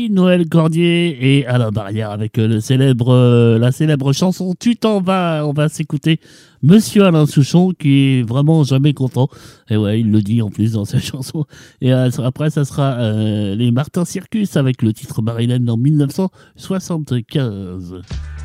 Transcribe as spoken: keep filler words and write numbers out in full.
Noël Cordier et Alain Barrière avec le célèbre, euh, la célèbre chanson Tu t'en vas. On va s'écouter Monsieur Alain Souchon qui est vraiment jamais content. Et ouais, il le dit en plus dans sa chanson. Et euh, après, ça sera euh, les Martin Circus avec le titre Marilyn en mille neuf cent soixante-quinze.